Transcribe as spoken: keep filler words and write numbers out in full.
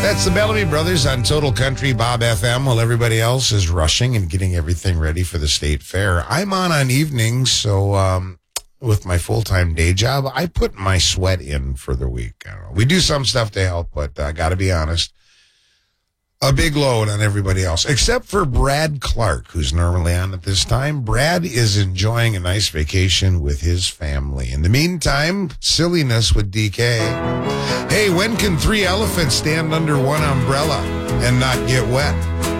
That's the Bellamy Brothers on Total Country Bob F M while everybody else is rushing and getting everything ready for the state fair. I'm on on evenings, so um, with my full-time day job, I put my sweat in for the week. I don't know. We do some stuff to help, but I uh, got to be honest, a big load on everybody else, except for Brad Clark, who's normally on at this time. Brad is enjoying a nice vacation with his family. In the meantime, silliness with D K. Hey, when can three elephants stand under one umbrella and not get wet?